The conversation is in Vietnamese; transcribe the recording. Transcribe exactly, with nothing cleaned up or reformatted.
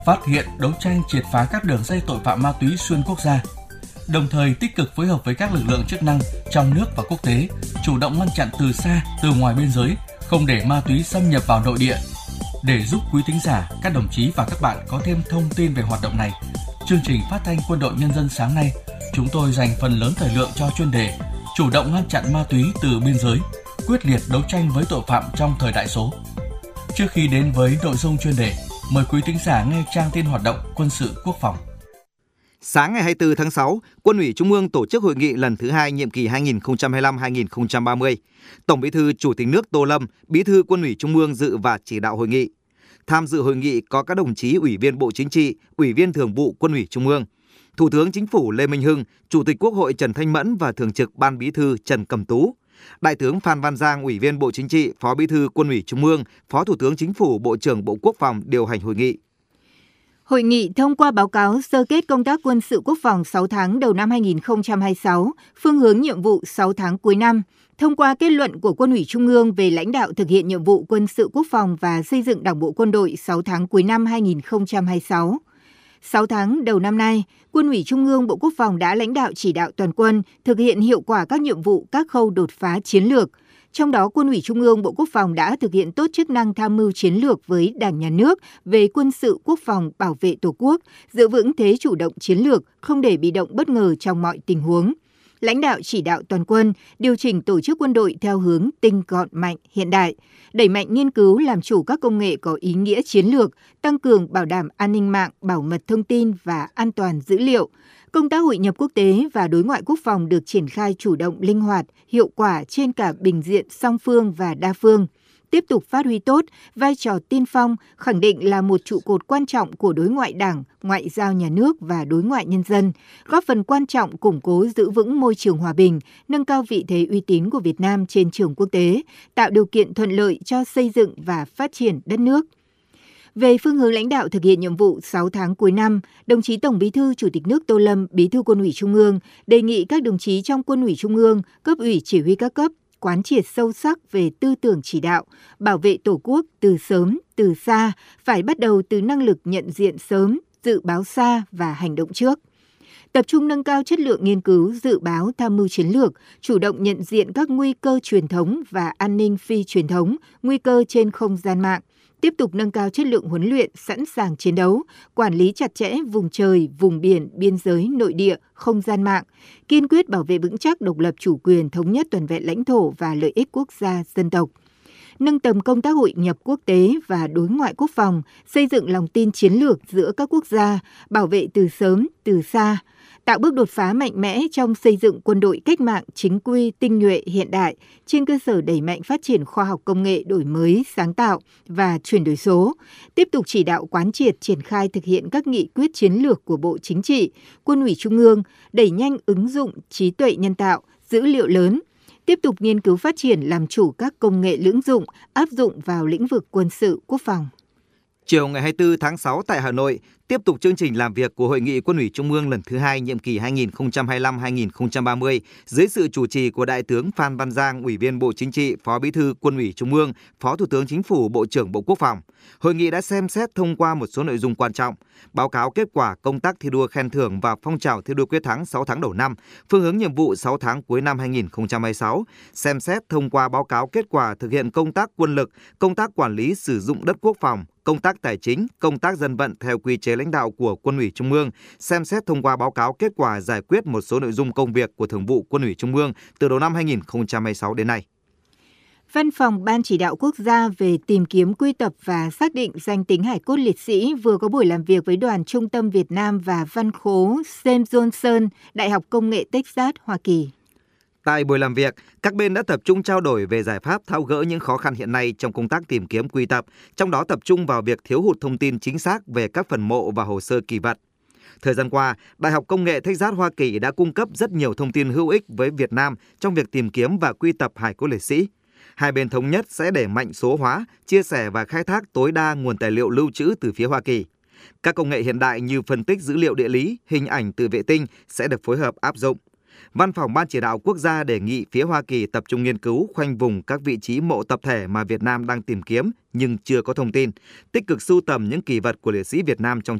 phát hiện, đấu tranh triệt phá các đường dây tội phạm ma túy xuyên quốc gia, đồng thời tích cực phối hợp với các lực lượng chức năng trong nước và quốc tế, chủ động ngăn chặn từ xa, từ ngoài biên giới, không để ma túy xâm nhập vào nội địa. Để giúp quý thính giả, các đồng chí và các bạn có thêm thông tin về hoạt động này, chương trình Phát thanh Quân đội Nhân dân sáng nay, chúng tôi dành phần lớn thời lượng cho chuyên đề chủ động ngăn chặn ma túy từ biên giới, quyết liệt đấu tranh với tội phạm trong thời đại số. Trước khi đến với nội dung chuyên đề, mời quý thính giả nghe trang tin hoạt động quân sự quốc phòng. Sáng ngày hai mươi tư tháng sáu, Quân ủy Trung ương tổ chức hội nghị lần thứ hai nhiệm kỳ hai nghìn không trăm hai mươi lăm đến hai nghìn không trăm ba mươi. Tổng Bí thư Chủ tịch nước Tô Lâm, Bí thư Quân ủy Trung ương dự và chỉ đạo hội nghị. Tham dự hội nghị có các đồng chí Ủy viên Bộ Chính trị, Ủy viên Thường vụ Quân ủy Trung ương, Thủ tướng Chính phủ Lê Minh Hưng, Chủ tịch Quốc hội Trần Thanh Mẫn và Thường trực Ban Bí thư Trần Cẩm Tú. Đại tướng Phan Văn Giang, Ủy viên Bộ Chính trị, Phó Bí thư Quân ủy Trung ương, Phó Thủ tướng Chính phủ, Bộ trưởng Bộ Quốc phòng điều hành hội nghị. Hội nghị thông qua báo cáo sơ kết công tác quân sự quốc phòng sáu tháng đầu năm hai nghìn không trăm hai mươi sáu, phương hướng nhiệm vụ sáu tháng cuối năm, thông qua kết luận của Quân ủy Trung ương về lãnh đạo thực hiện nhiệm vụ quân sự quốc phòng và xây dựng Đảng bộ quân đội sáu tháng cuối năm hai nghìn không trăm hai mươi sáu. sáu tháng đầu năm nay, Quân ủy Trung ương Bộ Quốc phòng đã lãnh đạo chỉ đạo toàn quân thực hiện hiệu quả các nhiệm vụ, các khâu đột phá chiến lược. Trong đó, Quân ủy Trung ương Bộ Quốc phòng đã thực hiện tốt chức năng tham mưu chiến lược với Đảng, Nhà nước về quân sự quốc phòng bảo vệ Tổ quốc, giữ vững thế chủ động chiến lược, không để bị động bất ngờ trong mọi tình huống. Lãnh đạo chỉ đạo toàn quân điều chỉnh tổ chức quân đội theo hướng tinh gọn mạnh, hiện đại, đẩy mạnh nghiên cứu làm chủ các công nghệ có ý nghĩa chiến lược, tăng cường bảo đảm an ninh mạng, bảo mật thông tin và an toàn dữ liệu. Công tác hội nhập quốc tế và đối ngoại quốc phòng được triển khai chủ động, linh hoạt, hiệu quả trên cả bình diện song phương và đa phương. Tiếp tục phát huy tốt vai trò tiên phong, khẳng định là một trụ cột quan trọng của đối ngoại Đảng, ngoại giao nhà nước và đối ngoại nhân dân, góp phần quan trọng củng cố giữ vững môi trường hòa bình, nâng cao vị thế uy tín của Việt Nam trên trường quốc tế, tạo điều kiện thuận lợi cho xây dựng và phát triển đất nước. Về phương hướng lãnh đạo thực hiện nhiệm vụ sáu tháng cuối năm, đồng chí Tổng Bí thư Chủ tịch nước Tô Lâm, Bí thư Quân ủy Trung ương đề nghị các đồng chí trong Quân ủy Trung ương, cấp ủy chỉ huy các cấp quán triệt sâu sắc về tư tưởng chỉ đạo, bảo vệ Tổ quốc từ sớm, từ xa, phải bắt đầu từ năng lực nhận diện sớm, dự báo xa và hành động trước. Tập trung nâng cao chất lượng nghiên cứu, dự báo, tham mưu chiến lược, chủ động nhận diện các nguy cơ truyền thống và an ninh phi truyền thống, nguy cơ trên không gian mạng, tiếp tục nâng cao chất lượng huấn luyện, sẵn sàng chiến đấu, quản lý chặt chẽ vùng trời, vùng biển, biên giới, nội địa, không gian mạng, kiên quyết bảo vệ vững chắc độc lập chủ quyền, thống nhất toàn vẹn lãnh thổ và lợi ích quốc gia, dân tộc. Nâng tầm công tác hội nhập quốc tế và đối ngoại quốc phòng, xây dựng lòng tin chiến lược giữa các quốc gia, bảo vệ từ sớm, từ xa, tạo bước đột phá mạnh mẽ trong xây dựng quân đội cách mạng chính quy, tinh nhuệ, hiện đại, trên cơ sở đẩy mạnh phát triển khoa học công nghệ, đổi mới, sáng tạo và chuyển đổi số, tiếp tục chỉ đạo quán triệt triển khai thực hiện các nghị quyết chiến lược của Bộ Chính trị, Quân ủy Trung ương, đẩy nhanh ứng dụng trí tuệ nhân tạo, dữ liệu lớn, tiếp tục nghiên cứu phát triển làm chủ các công nghệ lưỡng dụng áp dụng vào lĩnh vực quân sự quốc phòng. Chiều ngày hai mươi tư tháng sáu tại Hà Nội, tiếp tục chương trình làm việc của Hội nghị Quân ủy Trung ương lần thứ hai nhiệm kỳ hai nghìn không trăm hai mươi lăm đến hai nghìn không trăm ba mươi dưới sự chủ trì của Đại tướng Phan Văn Giang, Ủy viên Bộ Chính trị, Phó Bí thư Quân ủy Trung ương, Phó Thủ tướng Chính phủ, Bộ trưởng Bộ Quốc phòng. Hội nghị đã xem xét thông qua một số nội dung quan trọng, báo cáo kết quả công tác thi đua khen thưởng và phong trào thi đua quyết thắng sáu tháng đầu năm, phương hướng nhiệm vụ sáu tháng cuối năm hai nghìn không trăm hai mươi sáu, xem xét thông qua báo cáo kết quả thực hiện công tác quân lực, công tác quản lý sử dụng đất quốc phòng, công tác tài chính, công tác dân vận theo quy chế lãnh đạo của Quân ủy Trung ương, xem xét thông qua báo cáo kết quả giải quyết một số nội dung công việc của Thường vụ Quân ủy Trung ương từ đầu năm hai nghìn không trăm hai mươi sáu đến nay. Văn phòng Ban Chỉ đạo Quốc gia về tìm kiếm, quy tập và xác định danh tính hải cốt liệt sĩ vừa có buổi làm việc với Đoàn Trung tâm Việt Nam và Văn khố James Johnson, Đại học Công nghệ Texas, Hoa Kỳ. Tại buổi làm việc, các bên đã tập trung trao đổi về giải pháp tháo gỡ những khó khăn hiện nay trong công tác tìm kiếm quy tập, trong đó tập trung vào việc thiếu hụt thông tin chính xác về các phần mộ và hồ sơ kỳ vật. Thời gian qua, Đại học Công nghệ Texas Hoa Kỳ đã cung cấp rất nhiều thông tin hữu ích với Việt Nam trong việc tìm kiếm và quy tập hải cốt liệt sĩ. Hai bên thống nhất sẽ đẩy mạnh số hóa, chia sẻ và khai thác tối đa nguồn tài liệu lưu trữ từ phía Hoa Kỳ. Các công nghệ hiện đại như phân tích dữ liệu địa lý, hình ảnh từ vệ tinh sẽ được phối hợp áp dụng. Văn phòng Ban Chỉ đạo Quốc gia đề nghị phía Hoa Kỳ tập trung nghiên cứu khoanh vùng các vị trí mộ tập thể mà Việt Nam đang tìm kiếm nhưng chưa có thông tin, tích cực sưu tầm những kỷ vật của liệt sĩ Việt Nam trong